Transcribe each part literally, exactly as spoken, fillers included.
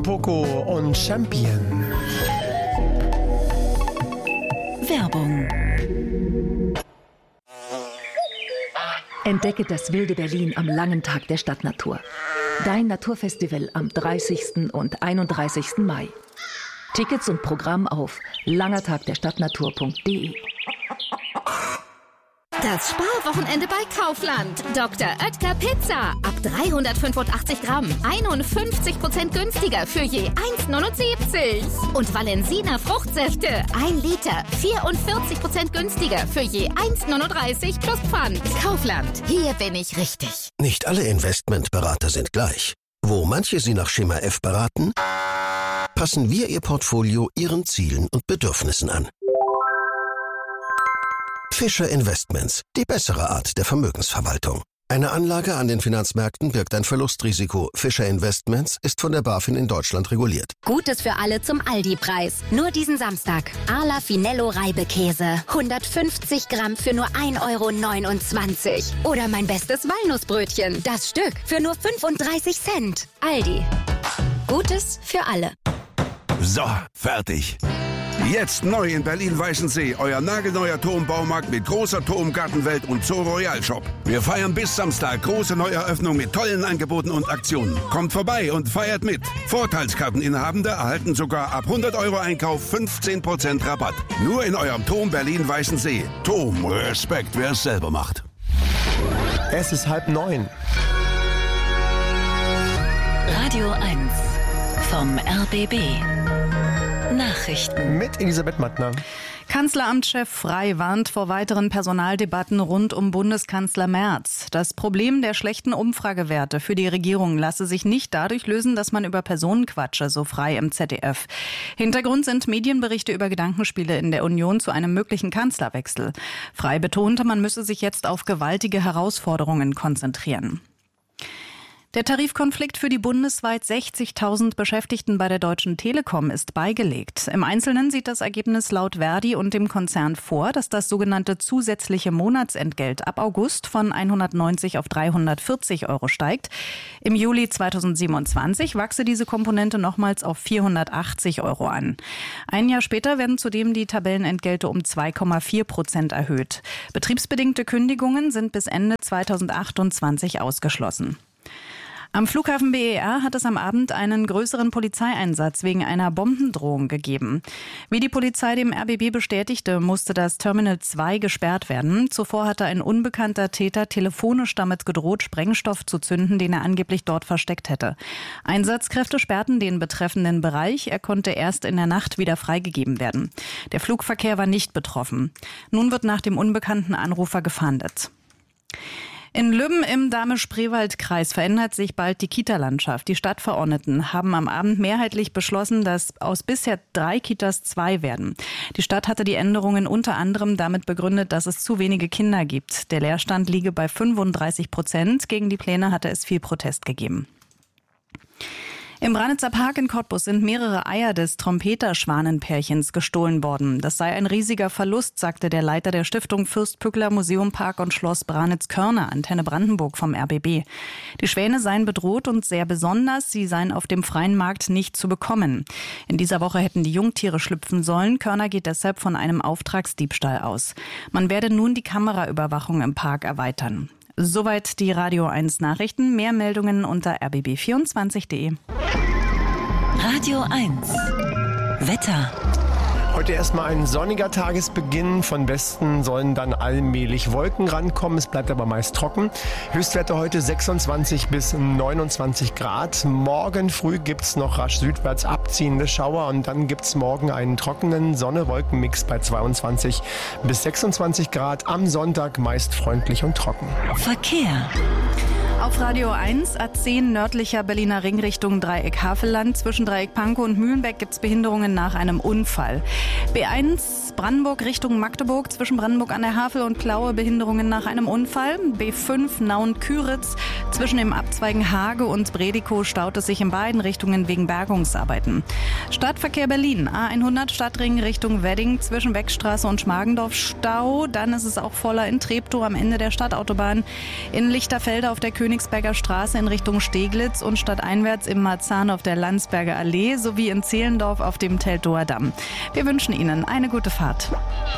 Poco und Champion. Werbung. Entdecke das wilde Berlin am langen Tag der Stadtnatur. Dein Naturfestival am dreißigsten und einunddreißigsten Mai. Tickets und Programm auf langertagderstadtnatur punkt de. Das Sparwochenende bei Kaufland. Doktor Oetker Pizza. Ab dreihundertfünfundachtzig Gramm. einundfünfzig Prozent günstiger für je eins neunundsiebzig. Und Valensina Fruchtsäfte. ein Liter. vierundvierzig Prozent günstiger für je eins neununddreißig plus Pfand. Kaufland. Hier bin ich richtig. Nicht alle Investmentberater sind gleich. Wo manche Sie nach Schema F beraten, passen wir Ihr Portfolio Ihren Zielen und Bedürfnissen an. Fischer Investments, die bessere Art der Vermögensverwaltung. Eine Anlage an den Finanzmärkten birgt ein Verlustrisiko. Fischer Investments ist von der BaFin in Deutschland reguliert. Gutes für alle zum Aldi-Preis. Nur diesen Samstag. Arla Finello Reibekäse. hundertfünfzig Gramm für nur ein Euro neunundzwanzig. Oder mein bestes Walnussbrötchen. Das Stück für nur fünfunddreißig Cent. Aldi. Gutes für alle. So, fertig. Jetzt neu in Berlin-Weißensee, euer nagelneuer Turmbaumarkt mit großer Turmgartenwelt und Zoo Royal Shop. Wir feiern bis Samstag große Neueröffnung mit tollen Angeboten und Aktionen. Kommt vorbei und feiert mit. Vorteilskarteninhabende erhalten sogar ab hundert Euro Einkauf fünfzehn Prozent Rabatt. Nur in eurem Turm Berlin-Weißensee. Turm, Respekt, wer es selber macht. Es ist halb neun. Radio eins vom R B B. Nachrichten mit Elisabeth Mattner. Kanzleramtschef Frey warnt vor weiteren Personaldebatten rund um Bundeskanzler Merz. Das Problem der schlechten Umfragewerte für die Regierung lasse sich nicht dadurch lösen, dass man über Personen quatsche, so Frey im Z D F. Hintergrund sind Medienberichte über Gedankenspiele in der Union zu einem möglichen Kanzlerwechsel. Frey betonte, man müsse sich jetzt auf gewaltige Herausforderungen konzentrieren. Der Tarifkonflikt für die bundesweit sechzigtausend Beschäftigten bei der Deutschen Telekom ist beigelegt. Im Einzelnen sieht das Ergebnis laut Verdi und dem Konzern vor, dass das sogenannte zusätzliche Monatsentgelt ab August von hundertneunzig auf dreihundertvierzig Euro steigt. Im Juli zweitausendsiebenundzwanzig wachse diese Komponente nochmals auf vierhundertachtzig Euro an. Ein Jahr später werden zudem die Tabellenentgelte um zwei Komma vier Prozent erhöht. Betriebsbedingte Kündigungen sind bis Ende zweitausendachtundzwanzig ausgeschlossen. Am Flughafen B E R hat es am Abend einen größeren Polizeieinsatz wegen einer Bombendrohung gegeben. Wie die Polizei dem R B B bestätigte, musste das Terminal zwei gesperrt werden. Zuvor hatte ein unbekannter Täter telefonisch damit gedroht, Sprengstoff zu zünden, den er angeblich dort versteckt hätte. Einsatzkräfte sperrten den betreffenden Bereich. Er konnte erst in der Nacht wieder freigegeben werden. Der Flugverkehr war nicht betroffen. Nun wird nach dem unbekannten Anrufer gefahndet. In Lübben im Dahme-Spreewald-Kreis verändert sich bald die Kita-Landschaft. Die Stadtverordneten haben am Abend mehrheitlich beschlossen, dass aus bisher drei Kitas zwei werden. Die Stadt hatte die Änderungen unter anderem damit begründet, dass es zu wenige Kinder gibt. Der Leerstand liege bei fünfunddreißig Prozent. Gegen die Pläne hatte es viel Protest gegeben. Im Branitzer Park in Cottbus sind mehrere Eier des Trompeterschwanenpärchens gestohlen worden. Das sei ein riesiger Verlust, sagte der Leiter der Stiftung Fürstpückler Museum Park und Schloss Branitz-Körner, Antenne Brandenburg vom R B B. Die Schwäne seien bedroht und sehr besonders, sie seien auf dem freien Markt nicht zu bekommen. In dieser Woche hätten die Jungtiere schlüpfen sollen. Körner geht deshalb von einem Auftragsdiebstahl aus. Man werde nun die Kameraüberwachung im Park erweitern. Soweit die Radio eins Nachrichten. Mehr Meldungen unter r b b vierundzwanzig punkt de. Radio eins Wetter. Heute erstmal ein sonniger Tagesbeginn. Von Westen sollen dann allmählich Wolken rankommen. Es bleibt aber meist trocken. Höchstwerte heute sechsundzwanzig bis neunundzwanzig Grad. Morgen früh gibt's noch rasch südwärts abziehende Schauer und dann gibt's morgen einen trockenen Sonne-Wolken-Mix bei zweiundzwanzig bis sechsundzwanzig Grad. Am Sonntag meist freundlich und trocken. Verkehr. Auf Radio eins, A zehn nördlicher Berliner Ring Richtung Dreieck Havelland. Zwischen Dreieck Pankow und Mühlenbeck gibt es Behinderungen nach einem Unfall. B eins Brandenburg Richtung Magdeburg, zwischen Brandenburg an der Havel und Plaue Behinderungen nach einem Unfall. B fünf Nauen-Küritz, zwischen dem Abzweigen Hage und Bredikow staut es sich in beiden Richtungen wegen Bergungsarbeiten. Stadtverkehr Berlin, A hundert Stadtring Richtung Wedding, zwischen Beckstraße und Schmargendorf Stau. Dann ist es auch voller in Treptow am Ende der Stadtautobahn. In Lichterfelde auf der Königstraße Königsberger Straße in Richtung Steglitz und stadteinwärts im Marzahn auf der Landsberger Allee sowie in Zehlendorf auf dem Teltower Damm. Wir wünschen Ihnen eine gute Fahrt.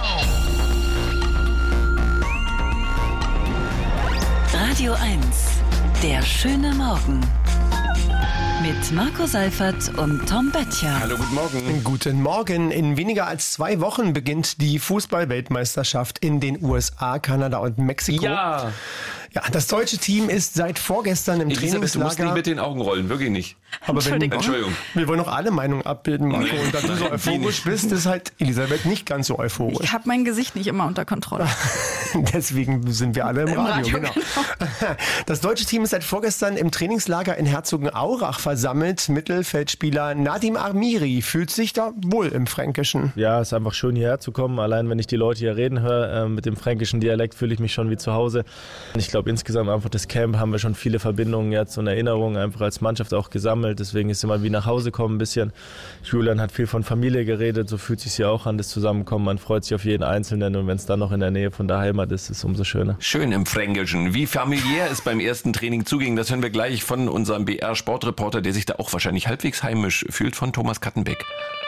Radio eins, der schöne Morgen. Mit Marco Seifert und Tom Böttcher. Hallo, guten Morgen. Guten Morgen. In weniger als zwei Wochen beginnt die Fußball-Weltmeisterschaft in den U S A, Kanada und Mexiko. Ja. Ja, das deutsche Team ist seit vorgestern im Elisabeth, Trainingslager. du musst nicht mit den Augen rollen, wirklich nicht. Aber wenn, Entschuldigung. Wir wollen noch alle Meinungen abbilden, Marco. Nee, und da du so nein, euphorisch bist, ist halt Elisabeth nicht ganz so euphorisch. Ich habe mein Gesicht nicht immer unter Kontrolle. Deswegen sind wir alle im, Im Radio. Radio, Genau. Das deutsche Team ist seit vorgestern im Trainingslager in Herzogenaurach versammelt. Mittelfeldspieler Nadim Amiri fühlt sich da wohl im Fränkischen. Ja, es ist einfach schön hierher zu kommen. Allein wenn ich die Leute hier reden höre, äh, mit dem fränkischen Dialekt fühle ich mich schon wie zu Hause. Ich glaube insgesamt einfach das Camp haben wir schon viele Verbindungen jetzt und Erinnerungen einfach als Mannschaft auch gesammelt. Deswegen ist immer wie nach Hause kommen ein bisschen. Julian hat viel von Familie geredet, so fühlt es sich hier auch an, das Zusammenkommen. Man freut sich auf jeden Einzelnen und wenn es dann noch in der Nähe von der Heimat ist, ist es umso schöner. Schön im Fränkischen. Wie familiär es beim ersten Training zuging, das hören wir gleich von unserem B R-Sportreporter, der sich da auch wahrscheinlich halbwegs heimisch fühlt, von Thomas Kattenbeck.